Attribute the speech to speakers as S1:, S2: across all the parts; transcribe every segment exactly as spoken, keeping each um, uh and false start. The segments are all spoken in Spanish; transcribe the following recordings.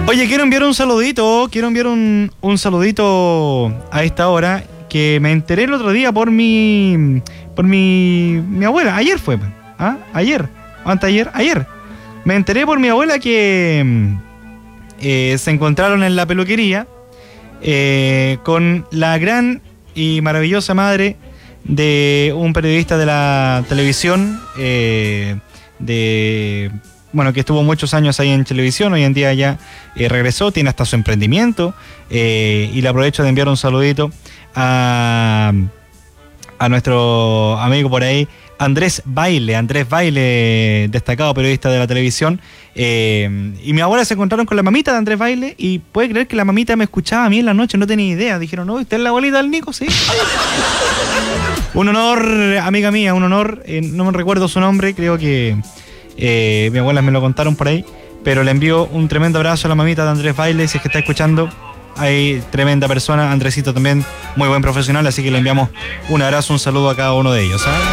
S1: Oye, quiero enviar un saludito, quiero enviar un, un saludito a esta hora que me enteré el otro día por mi por mi, mi abuela. Ayer fue, ¿ah? Ayer, anteayer, ayer. Me enteré por mi abuela que eh, se encontraron en la peluquería eh, con la gran y maravillosa madre de un periodista de la televisión, eh, de... bueno, que estuvo muchos años ahí en televisión, hoy en día ya eh, regresó, tiene hasta su emprendimiento, eh, y le aprovecho de enviar un saludito a, a nuestro amigo por ahí, Andrés Baile, Andrés Baile, destacado periodista de la televisión, eh, y mi abuela se encontraron con la mamita de Andrés Baile, y puede creer que la mamita me escuchaba a mí en la noche, no tenía idea, dijeron, no, ¿usted es la abuelita del Nico? Sí. Un honor, amiga mía, un honor, eh, no me recuerdo su nombre, creo que... Eh, mi abuela me lo contaron por ahí, pero le envío un tremendo abrazo a la mamita de Andrés Baile, si es que está escuchando. Hay tremenda persona, Andresito también, muy buen profesional, así que le enviamos un abrazo, un saludo a cada uno de ellos, ¿sabes?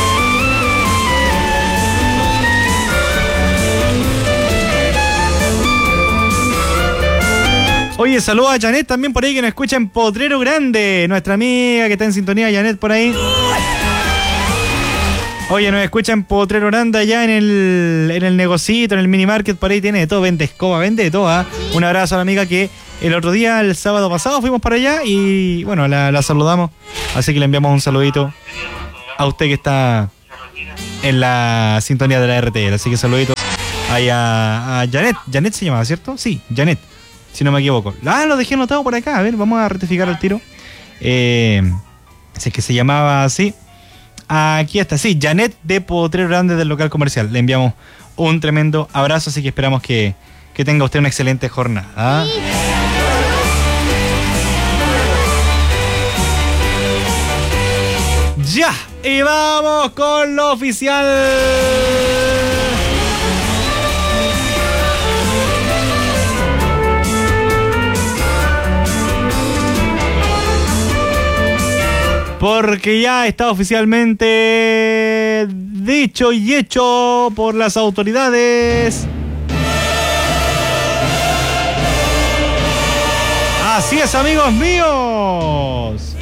S1: Oye, saludo a Janet también por ahí, que nos escucha en Potrero Grande, nuestra amiga que está en sintonía, Janet por ahí. Oye, nos escuchan Potrero Grande allá en el, en el negocito, en el mini market, por ahí tiene de todo, vende escoba, vende de todo, ¿eh? Un abrazo a la amiga que el otro día, el sábado pasado, fuimos para allá y bueno, la, la saludamos, así que le enviamos un saludito a usted que está en la sintonía de la R T L, así que saludito ahí a, a Janet, Janet se llamaba, ¿cierto? Sí, Janet, si no me equivoco. Ah, lo dejé anotado por acá, a ver, vamos a rectificar el tiro. Eh, si es que se llamaba así. Aquí está, sí, Janet de Potrero Grande del local comercial. Le enviamos un tremendo abrazo, así que esperamos que, que tenga usted una excelente jornada. Sí. Ya, y vamos con lo oficial. Porque ya está oficialmente dicho y hecho por las autoridades. Así es, amigos míos.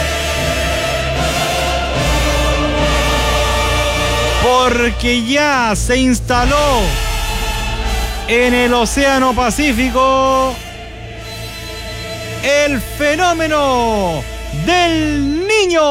S1: Porque ya se instaló en el Océano Pacífico el fenómeno del Niño.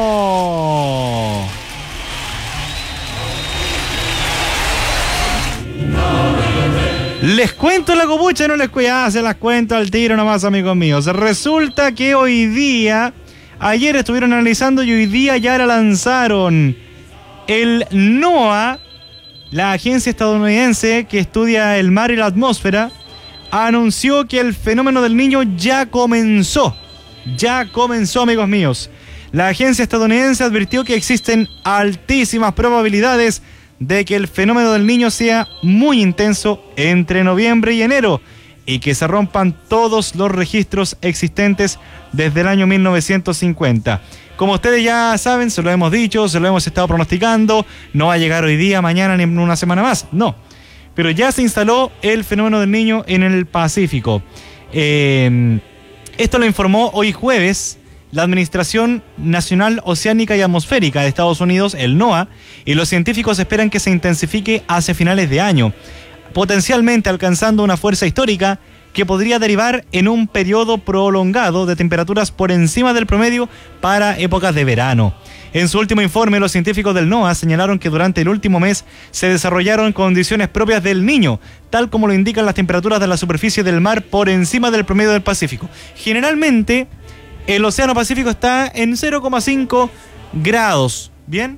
S1: Les cuento la copucha, no les cuento, ah, se las cuento al tiro nomás, amigos míos. Resulta que hoy día, ayer estuvieron analizando y hoy día ya la lanzaron. El NOAA, la agencia estadounidense que estudia el mar y la atmósfera, anunció que el fenómeno del Niño ya comenzó. Ya comenzó, amigos míos. La agencia estadounidense advirtió que existen altísimas probabilidades de que el fenómeno del Niño sea muy intenso entre noviembre y enero y que se rompan todos los registros existentes desde el año mil novecientos cincuenta. Como ustedes ya saben, se lo hemos dicho, se lo hemos estado pronosticando, no va a llegar hoy día, mañana ni en una semana más, no. Pero ya se instaló el fenómeno del Niño en el Pacífico. Eh... Esto lo informó hoy jueves la Administración Nacional Oceánica y Atmosférica de Estados Unidos, el NOAA, y los científicos esperan que se intensifique hacia finales de año, potencialmente alcanzando una fuerza histórica que podría derivar en un periodo prolongado de temperaturas por encima del promedio para épocas de verano. En su último informe, los científicos del NOAA señalaron que durante el último mes se desarrollaron condiciones propias del Niño, tal como lo indican las temperaturas de la superficie del mar por encima del promedio del Pacífico. Generalmente, el Océano Pacífico está en cero coma cinco grados, ¿bien?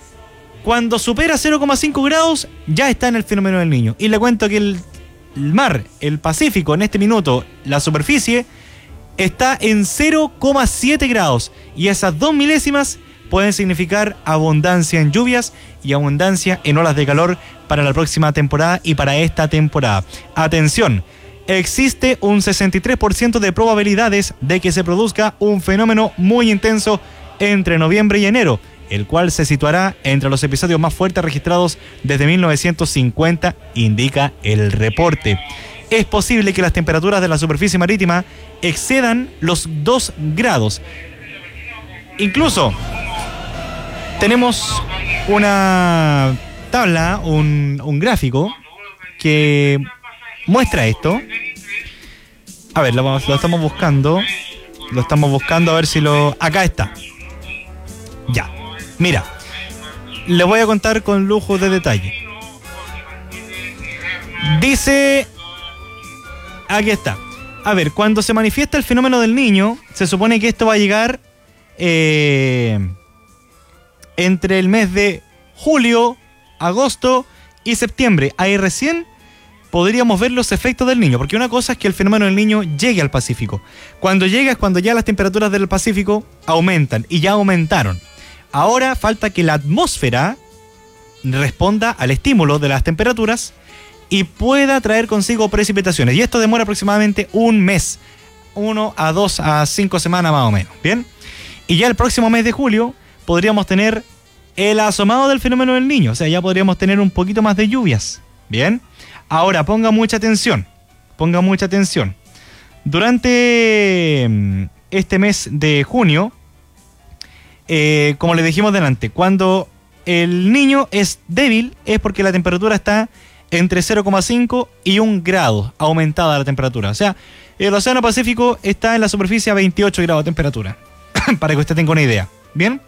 S1: Cuando supera cero coma cinco grados, ya está en el fenómeno del Niño. Y le cuento que el, el mar, el Pacífico, en este minuto, la superficie, está en cero coma siete grados. Y esas dos milésimas pueden significar abundancia en lluvias y abundancia en olas de calor para la próxima temporada y para esta temporada. Atención, existe un sesenta y tres por ciento de probabilidades de que se produzca un fenómeno muy intenso entre noviembre y enero, el cual se situará entre los episodios más fuertes registrados desde mil novecientos cincuenta, indica el reporte. es posible que las temperaturas de la superficie marítima excedan los dos grados. Incluso tenemos una tabla, un, un gráfico que muestra esto. A ver, lo, lo estamos buscando. Lo estamos buscando a ver si lo... Acá está. Ya. Mira. Les voy a contar con lujo de detalle. Dice... Aquí está. A ver, cuando se manifiesta el fenómeno del Niño, se supone que esto va a llegar eh, entre el mes de julio, agosto y septiembre. Ahí recién podríamos ver los efectos del Niño, porque una cosa es que el fenómeno del Niño llegue al Pacífico. Cuando llega es cuando ya las temperaturas del Pacífico aumentan, y ya aumentaron. Ahora falta que la atmósfera responda al estímulo de las temperaturas y pueda traer consigo precipitaciones. Y esto demora aproximadamente un mes, uno a dos a cinco semanas más o menos. ¿Bien? Y ya el próximo mes de julio podríamos tener el asomado del fenómeno del Niño. O sea, ya podríamos tener un poquito más de lluvias. ¿Bien? Ahora, ponga mucha atención. Ponga mucha atención. Durante este mes de junio, eh, como les dijimos delante, cuando el Niño es débil es porque la temperatura está entre cero coma cinco y un grado aumentada la temperatura. O sea, el Océano Pacífico está en la superficie a veintiocho grados de temperatura. Para que usted tenga una idea. ¿Bien?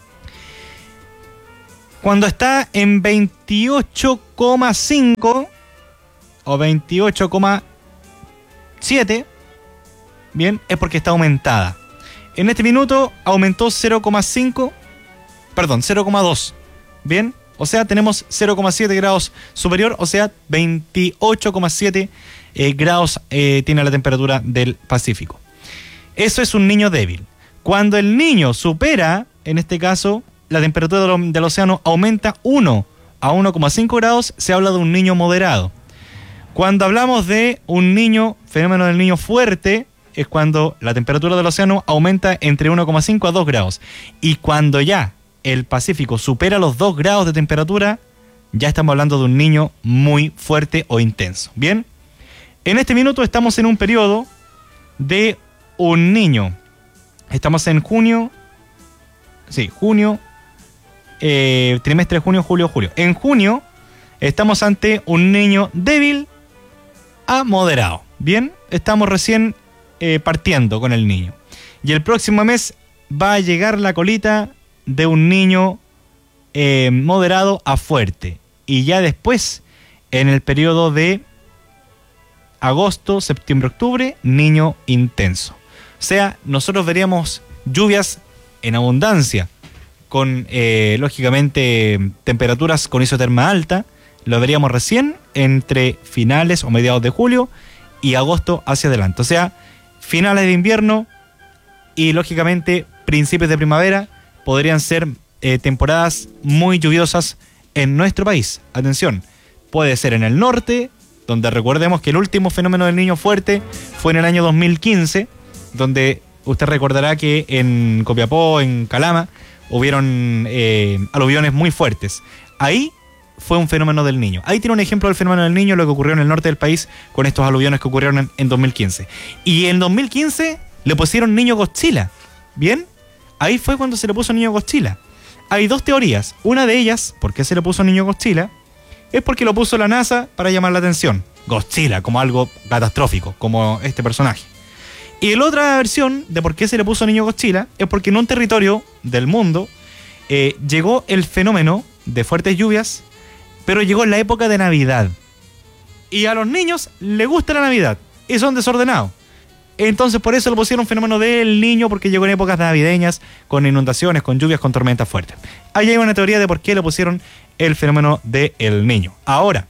S1: Cuando está en veintiocho coma cinco o veintiocho coma siete, bien, es porque está aumentada. En este minuto aumentó cero coma cinco, perdón, cero coma dos. Bien, o sea, tenemos cero coma siete grados superior, o sea, veintiocho coma siete eh, grados eh, tiene la temperatura del Pacífico. Eso es un niño débil. Cuando el niño supera, en este caso, la temperatura del, del océano aumenta uno a uno coma cinco grados, se habla de un niño moderado. Cuando hablamos de un niño, fenómeno del niño fuerte, es cuando la temperatura del océano aumenta entre uno coma cinco a dos grados. Y cuando ya el Pacífico supera los dos grados de temperatura, ya estamos hablando de un niño muy fuerte o intenso. Bien, en este minuto estamos en un periodo de un niño. Estamos en junio, sí, junio, eh, trimestre de junio, julio, julio. En junio estamos ante un niño débil a moderado. Bien, estamos recién eh, partiendo con el niño. Y el próximo mes va a llegar la colita de un niño eh, moderado a fuerte. Y ya después, en el periodo de agosto, septiembre, octubre, niño intenso. O sea, nosotros veríamos lluvias en abundancia, con, eh, lógicamente, temperaturas con isoterma alta. Lo veríamos recién entre finales o mediados de julio y agosto hacia adelante. O sea, finales de invierno y, lógicamente, principios de primavera podrían ser eh, temporadas muy lluviosas en nuestro país. Atención, puede ser en el norte, donde recordemos que el último fenómeno del niño fuerte fue en el año dos mil quince, donde usted recordará que en Copiapó, en Calama, hubieron eh, aluviones muy fuertes. Ahí fue un fenómeno del niño. Ahí tiene un ejemplo del fenómeno del niño, lo que ocurrió en el norte del país con estos aluviones que ocurrieron en, en dos mil quince. Y en dos mil quince le pusieron niño Godzilla. ¿Bien? Ahí fue cuando se le puso niño Godzilla. Hay dos teorías. Una de ellas, ¿por qué se le puso niño Godzilla? Es porque lo puso la NASA para llamar la atención. Godzilla, como algo catastrófico, como este personaje. Y la otra versión de por qué se le puso niño Godzilla es porque en un territorio del mundo eh, llegó el fenómeno de fuertes lluvias, pero llegó en la época de Navidad. Y a los niños les gusta la Navidad y son desordenados. Entonces por eso le pusieron fenómeno del niño, porque llegó en épocas navideñas, con inundaciones, con lluvias, con tormentas fuertes. Ahí hay una teoría de por qué le pusieron el fenómeno del niño. Ahora,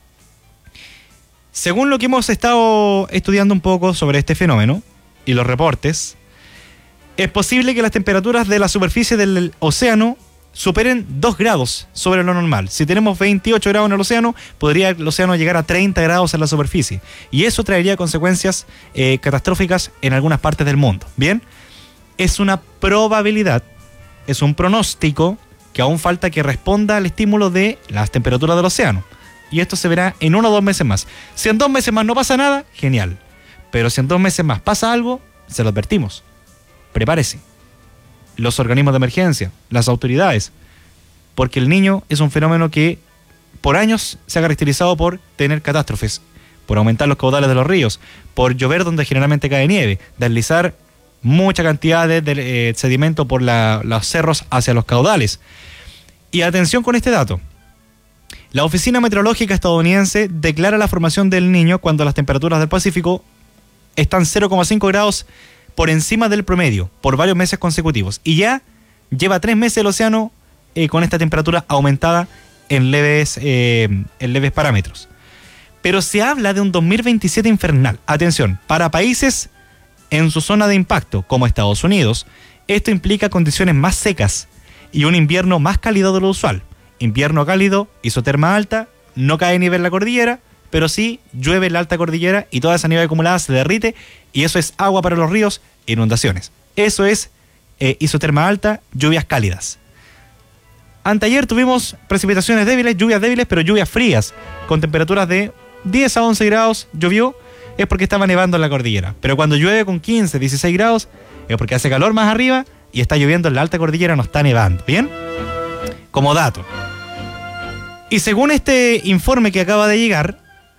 S1: según lo que hemos estado estudiando un poco sobre este fenómeno y los reportes, es posible que las temperaturas de la superficie del océano superen dos grados sobre lo normal. Si tenemos veintiocho grados en el océano, podría el océano llegar a treinta grados en la superficie. Y eso traería consecuencias eh, catastróficas en algunas partes del mundo. Bien, es una probabilidad, es un pronóstico que aún falta que responda al estímulo de las temperaturas del océano. y esto se verá en uno o dos meses más. Si en dos meses más no pasa nada, genial. Pero si en dos meses más pasa algo, se lo advertimos. Prepárese. Los organismos de emergencia, las autoridades, porque el Niño es un fenómeno que por años se ha caracterizado por tener catástrofes, por aumentar los caudales de los ríos, por llover donde generalmente cae nieve, deslizar mucha cantidad de, de eh, sedimento por la, los cerros hacia los caudales. Y atención con este dato. La Oficina Meteorológica estadounidense declara la formación del Niño cuando las temperaturas del Pacífico están cero coma cinco grados por encima del promedio por varios meses consecutivos. Y ya lleva tres meses el océano eh, con esta temperatura aumentada en leves, eh, en leves parámetros. Pero se habla de un dos mil veintisiete infernal. Atención, para países en su zona de impacto, como Estados Unidos, esto implica condiciones más secas y un invierno más cálido de lo usual. Invierno cálido, isoterma alta, no cae nieve en la cordillera, pero sí llueve en la alta cordillera y toda esa nieve acumulada se derrite y eso es agua para los ríos, inundaciones. Eso es eh, isoterma alta, lluvias cálidas. Anteayer tuvimos precipitaciones débiles, lluvias débiles, pero lluvias frías, con temperaturas de diez a once grados, llovió, es porque estaba nevando en la cordillera. Pero cuando llueve con quince, dieciséis grados, es porque hace calor más arriba y está lloviendo en la alta cordillera, no está nevando. ¿Bien? Como dato. Y según este informe que acaba de llegar,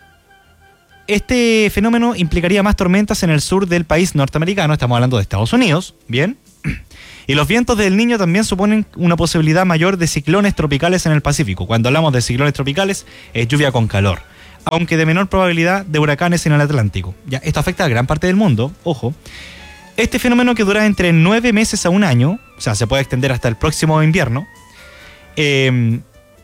S1: este fenómeno implicaría más tormentas en el sur del país norteamericano, estamos hablando de Estados Unidos, ¿bien? Y los vientos del Niño también suponen una posibilidad mayor de ciclones tropicales en el Pacífico. Cuando hablamos de ciclones tropicales, es lluvia con calor, aunque de menor probabilidad de huracanes en el Atlántico. Ya, esto afecta a gran parte del mundo, ojo. Este fenómeno, que dura entre nueve meses a un año, o sea, se puede extender hasta el próximo invierno, eh,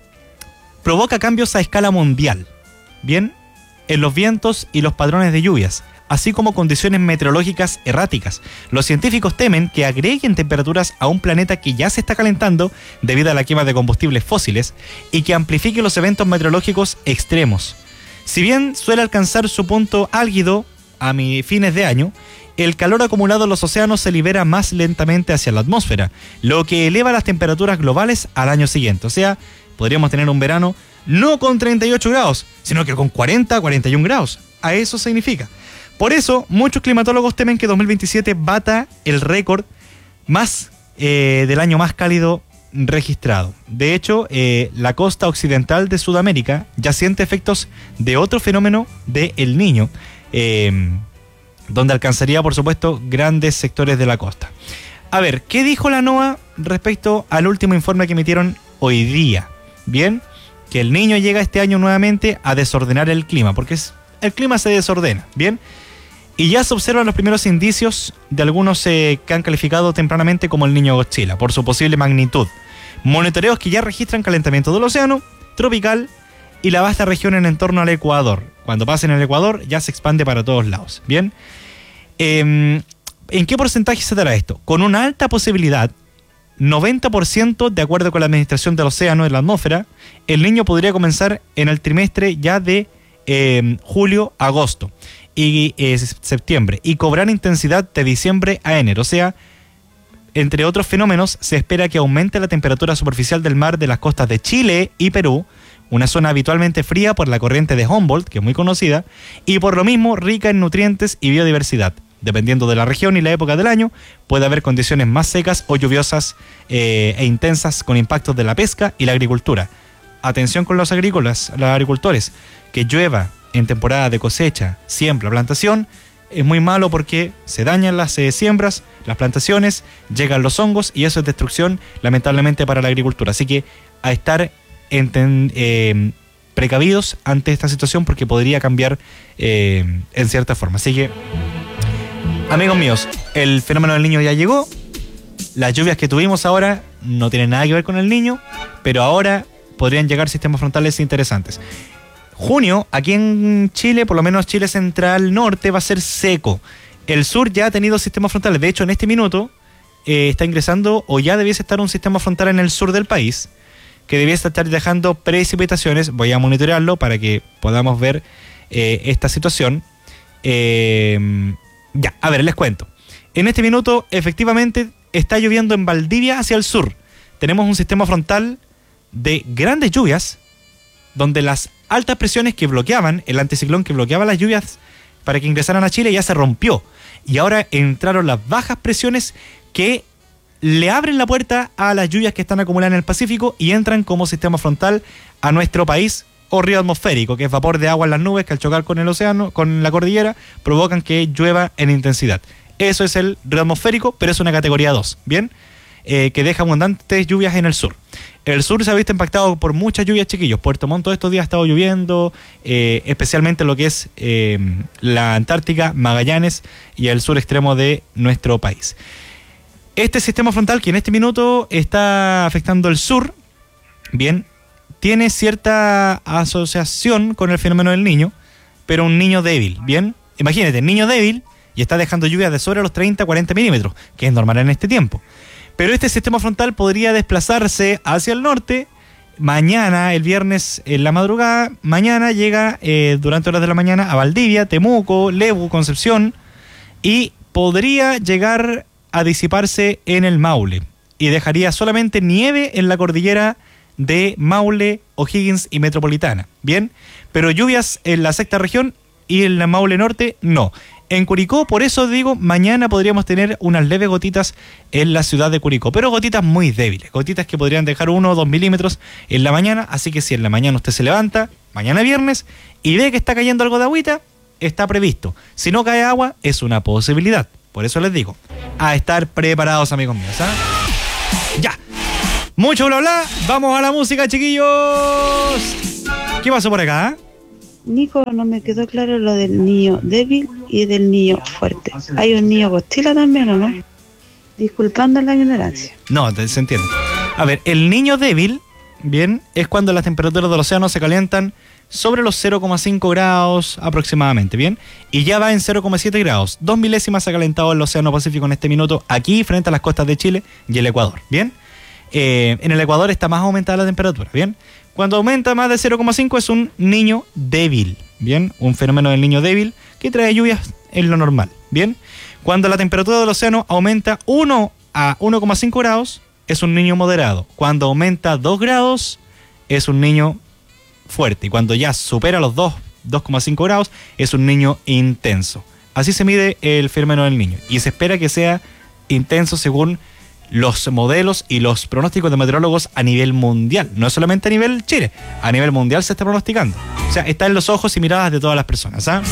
S1: provoca cambios a escala mundial, ¿bien? En los vientos y los patrones de lluvias, así como condiciones meteorológicas erráticas. Los científicos temen que agreguen temperaturas a un planeta que ya se está calentando debido a la quema de combustibles fósiles y que amplifique los eventos meteorológicos extremos. Si bien suele alcanzar su punto álgido a fines de año, el calor acumulado en los océanos se libera más lentamente hacia la atmósfera, lo que eleva las temperaturas globales al año siguiente. O sea, podríamos tener un verano no con treinta y ocho grados, sino que con cuarenta, cuarenta y un grados. A eso significa. Por eso, muchos climatólogos temen que dos mil veintisiete bata el récord más eh, del año más cálido registrado. De hecho, eh, la costa occidental de Sudamérica ya siente efectos de otro fenómeno de El Niño, eh, donde alcanzaría, por supuesto, grandes sectores de la costa. A ver, ¿qué dijo la NOAA respecto al último informe que emitieron hoy día? Bien, que El Niño llega este año nuevamente a desordenar el clima, porque es, el clima se desordena, ¿bien? Y ya se observan los primeros indicios de algunos eh, que han calificado tempranamente como el Niño Godzilla, por su posible magnitud. Monitoreos que ya registran calentamiento del océano tropical y la vasta región en entorno al Ecuador. Cuando pasa en el Ecuador ya se expande para todos lados, ¿bien? Eh, ¿En qué porcentaje se dará esto? Con una alta posibilidad, noventa por ciento de acuerdo con la Administración del Océano en la atmósfera, El Niño podría comenzar en el trimestre ya de eh, julio-agosto y eh, septiembre y cobrar intensidad de diciembre a enero. O sea, entre otros fenómenos, se espera que aumente la temperatura superficial del mar de las costas de Chile y Perú, una zona habitualmente fría por la corriente de Humboldt, que es muy conocida, y por lo mismo rica en nutrientes y biodiversidad. Dependiendo de la región y la época del año, puede haber condiciones más secas o lluviosas eh, e intensas con impactos de la pesca y la agricultura. Atención con los agrícolas, los agricultores, que llueva en temporada de cosecha, siembra, plantación, es muy malo porque se dañan las eh, siembras, las plantaciones, llegan los hongos y eso es destrucción lamentablemente para la agricultura. Así que a estar enten, eh, precavidos ante esta situación porque podría cambiar eh, en cierta forma. Así que, amigos míos, el fenómeno del Niño ya llegó. Las lluvias que tuvimos ahora no tienen nada que ver con El Niño, pero ahora podrían llegar sistemas frontales interesantes. Junio, aquí en Chile, por lo menos Chile central norte, va a ser seco. El sur ya ha tenido sistemas frontales. De hecho, en este minuto eh, está ingresando, o ya debiese estar un sistema frontal en el sur del país, que debiese estar dejando precipitaciones. Voy a monitorearlo para que podamos ver eh, esta situación. Eh, ya, a ver, les cuento. En este minuto, efectivamente, está lloviendo en Valdivia hacia el sur. Tenemos un sistema frontal de grandes lluvias, donde las altas presiones que bloqueaban, el anticiclón que bloqueaba las lluvias para que ingresaran a Chile ya se rompió. Y ahora entraron las bajas presiones que le abren la puerta a las lluvias que están acumuladas en el Pacífico y entran como sistema frontal a nuestro país, o río atmosférico, que es vapor de agua en las nubes que al chocar con el océano, con la cordillera, provocan que llueva en intensidad. Eso es el río atmosférico, pero es una categoría dos, ¿bien? Eh, que deja abundantes lluvias en el sur. El sur se ha visto impactado por muchas lluvias, chiquillos. Puerto Montt todos estos días ha estado lloviendo, eh, especialmente lo que es eh, la Antártica, Magallanes y el sur extremo de nuestro país. Este sistema frontal que en este minuto está afectando el sur, bien, tiene cierta asociación con el fenómeno del niño, pero un niño débil, bien. Imagínate, niño débil y está dejando lluvias de sobre los treinta a cuarenta milímetros, que es normal en este tiempo. Pero este sistema frontal podría desplazarse hacia el norte. Mañana, el viernes en la madrugada, mañana llega eh, durante horas de la mañana a Valdivia, Temuco, Lebu, Concepción, y podría llegar a disiparse en el Maule y dejaría solamente nieve en la cordillera de Maule, O'Higgins y Metropolitana, ¿bien? Pero lluvias en la sexta región y en la Maule Norte, no. En Curicó, por eso digo, mañana podríamos tener unas leves gotitas en la ciudad de Curicó, pero gotitas muy débiles, gotitas que podrían dejar uno o dos milímetros en la mañana, así que si en la mañana usted se levanta, mañana viernes, y ve que está cayendo algo de agüita, está previsto. Si no cae agua, es una posibilidad. Por eso les digo, a estar preparados, amigos míos, ¿ah? Ya. Mucho bla bla, vamos a la música, chiquillos. ¿Qué pasó por acá?
S2: Nico, no me quedó claro lo del niño débil y del niño fuerte. ¿Hay un niño Godzilla también o no? Disculpando la ignorancia.
S1: No, te, se entiende. A ver, el niño débil, bien, es cuando las temperaturas del océano se calientan sobre los cero coma cinco grados aproximadamente, ¿bien? Y ya va en cero coma siete grados. Dos milésimas se ha calentado el océano Pacífico en este minuto, aquí frente a las costas de Chile y el Ecuador, ¿bien? Eh, en el Ecuador está más aumentada la temperatura, ¿bien? Cuando aumenta más de cero coma cinco es un niño débil, ¿bien? Un fenómeno del niño débil que trae lluvias en lo normal, ¿bien? Cuando la temperatura del océano aumenta uno a uno coma cinco grados, es un niño moderado. Cuando aumenta dos grados, es un niño fuerte. Y cuando ya supera los dos coma cinco grados, es un niño intenso. Así se mide el fenómeno del niño. Y se espera que sea intenso según los modelos y los pronósticos de meteorólogos a nivel mundial. No es solamente a nivel Chile, a nivel mundial se está pronosticando. O sea, está en los ojos y miradas de todas las personas, ¿ah?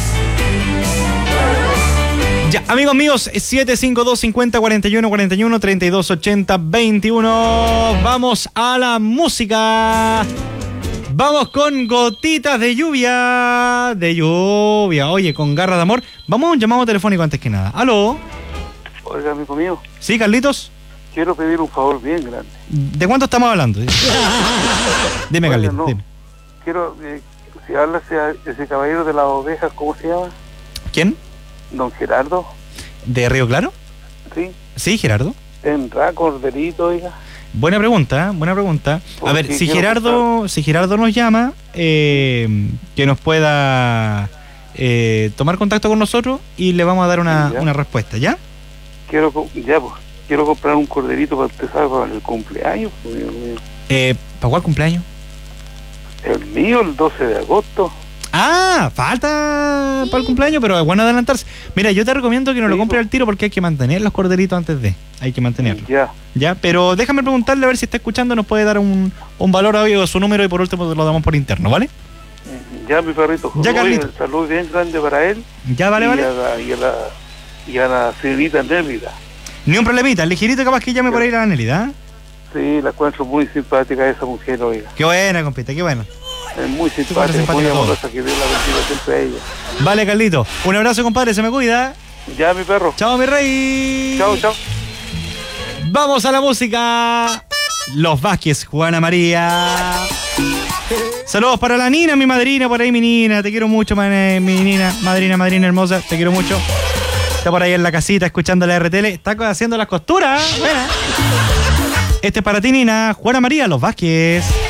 S1: Ya, amigos míos, siete cinco dos cincuenta cuarenta y uno cuarenta y uno treinta y dos ochenta veintiuno. Vamos a la música. Vamos con gotitas de lluvia. De lluvia, oye, con garra de amor. Vamos a un llamado telefónico antes que nada. ¿Aló?
S3: Oiga, amigo mío.
S1: Sí, Carlitos.
S3: Quiero pedir un favor bien grande.
S1: ¿De cuánto estamos hablando? Dime,
S3: Oiga,
S1: Carlitos.
S3: no.
S1: Dime.
S3: Quiero, eh, si habla ese, ese caballero de las ovejas, ¿cómo se llama?
S1: ¿Quién?
S3: Don Gerardo.
S1: ¿De Río Claro?
S3: Sí.
S1: Sí, Gerardo.
S3: ¿Tendrá corderito, oiga?
S1: Buena pregunta, ¿eh? Buena pregunta. A ver, si Gerardo, si Gerardo nos llama, eh, que nos pueda eh, tomar contacto con nosotros y le vamos a dar una, una respuesta, ¿ya?
S3: Quiero, ya, pues, quiero comprar un corderito para usted, ¿sabe? Para el cumpleaños. Pues, mío, mío.
S1: Eh, ¿Para cuál cumpleaños?
S3: El mío, el doce de agosto.
S1: Ah, falta para el cumpleaños, pero es bueno adelantarse. Mira, yo te recomiendo que no
S3: Sí,
S1: lo compres
S3: pues.
S1: al tiro porque hay que mantener los corderitos antes de. Hay que mantenerlos.
S3: Ya.
S1: Ya, pero déjame preguntarle a ver si está escuchando, nos puede dar un, un valor a su número y por último lo damos por interno, ¿vale?
S3: Ya, mi perrito.
S1: Ya,
S3: Oye,
S1: Carlito.
S3: salud bien grande para él.
S1: Ya, vale,
S3: y
S1: vale.
S3: A la, y, a la, y a la señorita Nélida.
S1: Ni un problemita, el ligerito capaz que llame por ahí a la Nélida, ¿eh?
S3: Sí, la encuentro muy simpática esa mujer, oiga.
S1: Qué buena, compita, qué bueno.
S3: Es muy
S1: Súper
S3: simpática,
S1: simpática
S3: muy
S1: todo.
S3: amorosa, que Dios la bendiga siempre a ella.
S1: Vale, Carlito. Un abrazo, compadre, se me cuida.
S3: Ya, mi perro.
S1: Chao, mi rey.
S3: Chao, chao.
S1: Vamos a la música. Los Vázquez, Juana María. Saludos para la Nina, mi madrina, por ahí mi Nina. Te quiero mucho, man, eh, mi Nina, madrina, madrina hermosa. Te quiero mucho. Está por ahí en la casita escuchando la R T L. Está haciendo las costuras. Buena. Este es para ti, Nina. Juana María, Los Vázquez.